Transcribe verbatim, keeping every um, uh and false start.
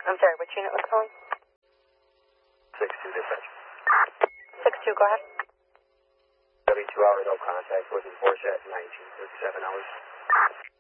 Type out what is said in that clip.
I'm sorry, which unit was calling? six two dispatch. six two, go ahead. W two hour no contact, looking for at nineteen thirty-seven hours.